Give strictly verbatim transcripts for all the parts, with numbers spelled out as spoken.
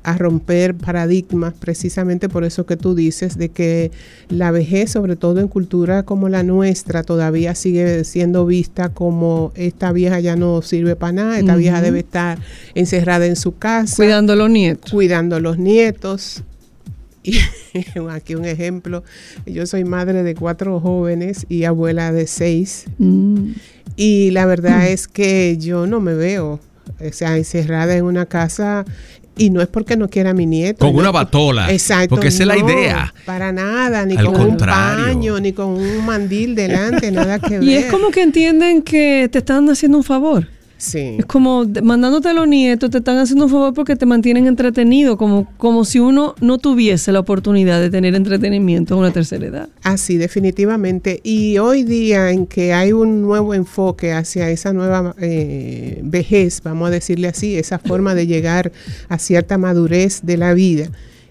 a romper paradigmas, precisamente por eso que tú dices, de que la vejez, sobre todo en cultura como la nuestra, todavía sigue siendo vista como esta vieja ya no sirve para nada, esta uh-huh. vieja debe estar encerrada en su casa. Cuidando a los nietos. Cuidando a los nietos. Y aquí un ejemplo, yo soy madre de cuatro jóvenes y abuela de seis. Mm. Y la verdad mm. es que yo no me veo, o sea, encerrada en una casa. Y no es porque no quiera a mi nieto. Con no, una batola. Exacto. Porque esa no, es la idea. Para nada, ni Al con contrario. un paño, ni con un mandil delante, nada que ver. Y es como que entienden que te están haciendo un favor. Sí. Es como mandándote a los nietos, te están haciendo un favor porque te mantienen entretenido, como, como si uno no tuviese la oportunidad de tener entretenimiento a una tercera edad. Así, definitivamente. Y hoy día en que hay un nuevo enfoque hacia esa nueva eh, vejez, vamos a decirle así, esa forma de llegar a cierta madurez de la vida,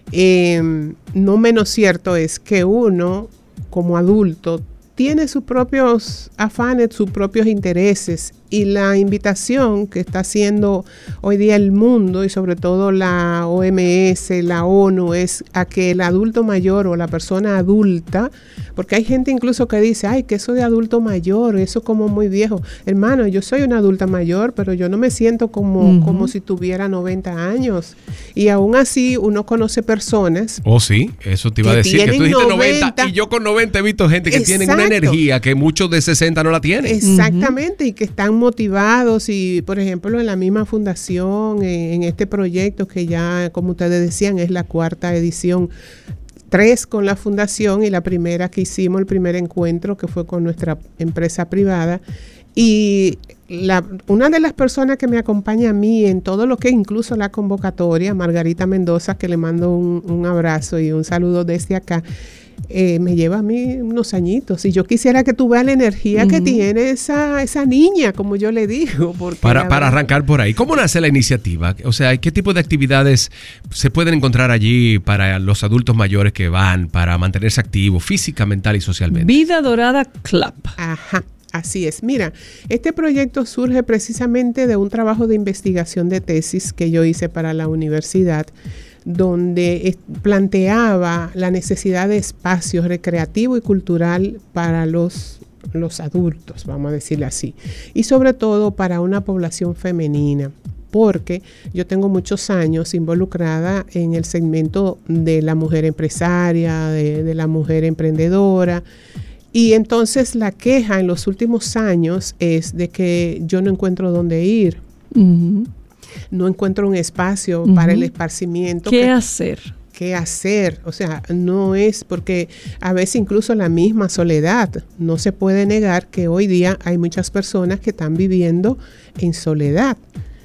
eh, no menos cierto es que uno, como adulto, tiene sus propios afanes, sus propios intereses, y la invitación que está haciendo hoy día el mundo y sobre todo la O M S, la ONU, es a que el adulto mayor o la persona adulta, porque hay gente incluso que dice, ay, que eso de adulto mayor, eso como muy viejo. Hermano, yo soy una adulta mayor, pero yo no me siento como, uh-huh. como si tuviera noventa años. Y aún así uno conoce personas. Oh, sí, eso te iba a decir, que tú dijiste noventa y yo con noventa he visto gente que tienen una energía que muchos de sesenta no la tienen. Exactamente, uh-huh. y que están motivados y, por ejemplo, en la misma fundación, en, en este proyecto que ya, como ustedes decían, es la cuarta edición, tres con la fundación y la primera que hicimos, el primer encuentro que fue con nuestra empresa privada. Y la, una de las personas que me acompaña a mí en todo lo que incluso la convocatoria, Margarita Mendoza, que le mando un, un abrazo y un saludo desde acá, Eh, me lleva a mí unos añitos y yo quisiera que tú veas la energía uh-huh. que tiene esa, esa niña, como yo le digo. Porque para, para arrancar por ahí, ¿cómo nace la iniciativa? O sea, ¿qué tipo de actividades se pueden encontrar allí para los adultos mayores que van, para mantenerse activos física, mental y socialmente? Vida Dorada Club. Ajá. Así es. Mira, este proyecto surge precisamente de un trabajo de investigación de tesis que yo hice para la universidad, donde es, planteaba la necesidad de espacio recreativo y cultural para los, los adultos, vamos a decirle así, y sobre todo para una población femenina, porque yo tengo muchos años involucrada en el segmento de la mujer empresaria, de, de la mujer emprendedora. Y entonces la queja en los últimos años es de que yo no encuentro dónde ir. Uh-huh. No encuentro un espacio uh-huh. para el esparcimiento. ¿Qué que, hacer? ¿Qué hacer? O sea, no es porque a veces incluso la misma soledad. No se puede negar que hoy día hay muchas personas que están viviendo en soledad.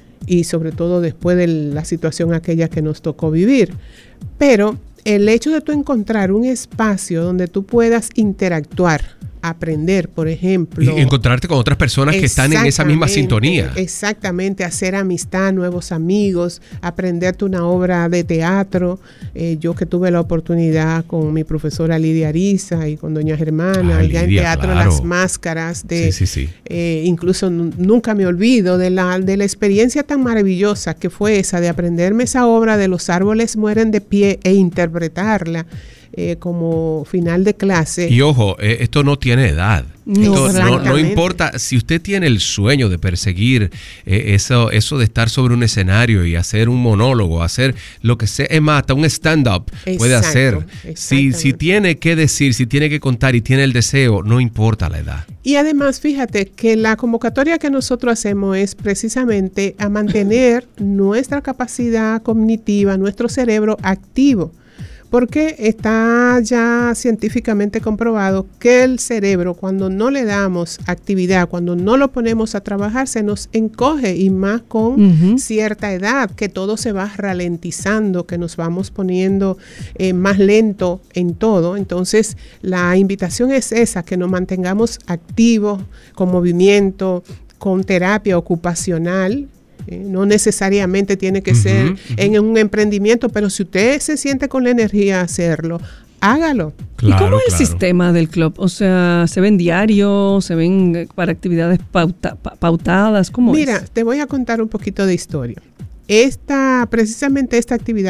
Y sobre todo después de la situación aquella que nos tocó vivir. Pero el hecho de tú encontrar un espacio donde tú puedas interactuar, aprender, por ejemplo. Y encontrarte con otras personas que están en esa misma sintonía. Exactamente, hacer amistad, nuevos amigos, aprenderte una obra de teatro. Eh, yo que tuve la oportunidad con mi profesora Lidia Ariza y con doña Germana, ah, ya Lidia, en Teatro claro. Las Máscaras, de, sí, sí, sí. Eh, incluso n- nunca me olvido de la, de la experiencia tan maravillosa que fue esa de aprenderme esa obra de Los árboles mueren de pie e interpretarla. Eh, como final de clase. Y ojo, eh, esto no tiene edad. No, esto no, no importa si usted tiene el sueño de perseguir eh, eso, eso de estar sobre un escenario y hacer un monólogo, hacer lo que sea, es más, hasta un stand-up Exacto, puede hacer. Si, si tiene que decir, si tiene que contar y tiene el deseo, no importa la edad. Y además, fíjate que la convocatoria que nosotros hacemos es precisamente a mantener nuestra capacidad cognitiva, nuestro cerebro activo. Porque está ya científicamente comprobado que el cerebro, cuando no le damos actividad, cuando no lo ponemos a trabajar, se nos encoge, y más con uh-huh. cierta edad, que todo se va ralentizando, que nos vamos poniendo eh, más lento en todo. Entonces, la invitación es esa, que nos mantengamos activos, con movimiento, con terapia ocupacional. Eh, no necesariamente tiene que uh-huh, ser uh-huh. en un emprendimiento, pero si usted se siente con la energía a hacerlo, hágalo. Claro, ¿y cómo es claro. el sistema del club? O sea, ¿se ven diarios? ¿Se ven para actividades pauta, pa, pautadas? ¿Cómo Mira, es? te voy a contar un poquito de historia. Esta, precisamente esta actividad